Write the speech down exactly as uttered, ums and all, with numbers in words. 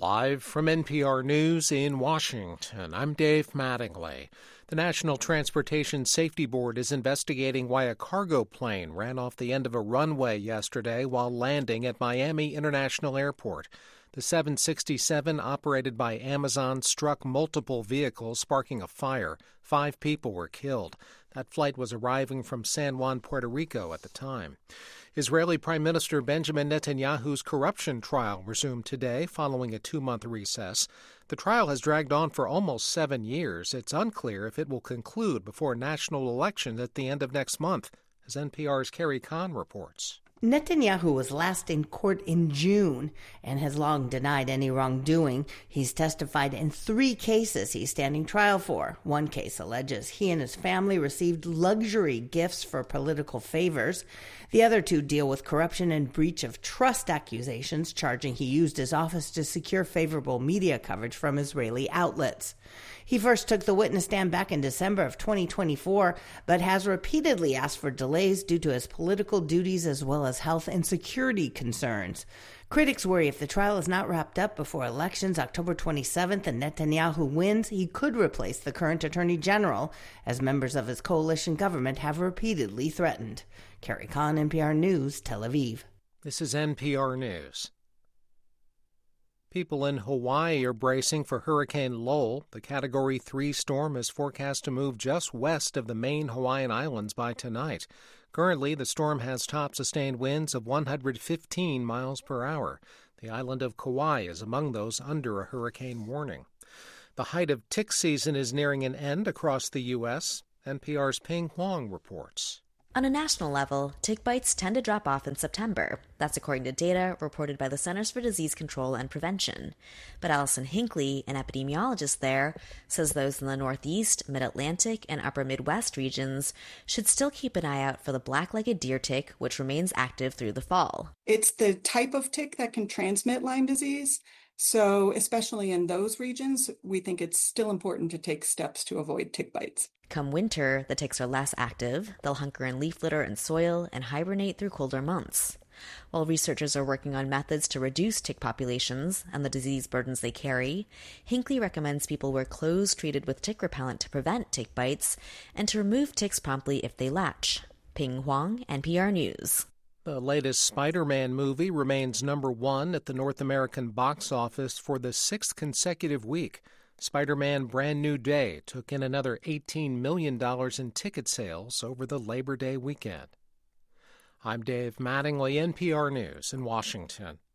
Live from N P R News in Washington, I'm Dave Mattingly. The National Transportation Safety Board is investigating why a cargo plane ran off the end of a runway yesterday while landing at Miami International Airport. The seven sixty-seven, operated by Amazon, struck multiple vehicles, sparking a fire. Five people were killed. That flight was arriving from San Juan, Puerto Rico at the time. Israeli Prime Minister Benjamin Netanyahu's corruption trial resumed today following a two-month recess. The trial has dragged on for almost seven years. It's unclear if it will conclude before national elections at the end of next month, as N P R's Carrie Kahn reports. Netanyahu was last in court in June and has long denied any wrongdoing. He's testified in three cases he's standing trial for. One case alleges he and his family received luxury gifts for political favors. The other two deal with corruption and breach of trust accusations, charging he used his office to secure favorable media coverage from Israeli outlets. He first took the witness stand back in December of twenty twenty-four, but has repeatedly asked for delays due to his political duties as well as health and security concerns. Critics worry if the trial is not wrapped up before elections October twenty-seventh and Netanyahu wins, he could replace the current attorney general, as members of his coalition government have repeatedly threatened. Carrie Kahn, N P R News, Tel Aviv. This is N P R News. People in Hawaii are bracing for Hurricane Lowell. The Category three storm is forecast to move just west of the main Hawaiian Islands by tonight. Currently, the storm has top sustained winds of one hundred fifteen miles per hour. The island of Kauai is among those under a hurricane warning. The height of tick season is nearing an end across the U S N P R's Ping Huang reports. On a national level, tick bites tend to drop off in September. That's according to data reported by the Centers for Disease Control and Prevention. But Allison Hinckley, an epidemiologist there, says those in the Northeast, Mid-Atlantic, and Upper Midwest regions should still keep an eye out for the black-legged deer tick, which remains active through the fall. It's the type of tick that can transmit Lyme disease. So especially in those regions, we think it's still important to take steps to avoid tick bites. Come winter, the ticks are less active. They'll hunker in leaf litter and soil and hibernate through colder months. While researchers are working on methods to reduce tick populations and the disease burdens they carry, Hinckley recommends people wear clothes treated with tick repellent to prevent tick bites and to remove ticks promptly if they latch. Ping Huang, N P R News. The latest Spider-Man movie remains number one at the North American box office for the sixth consecutive week. Spider-Man Brand New Day took in another eighteen million dollars in ticket sales over the Labor Day weekend. I'm Dave Mattingly, N P R News in Washington.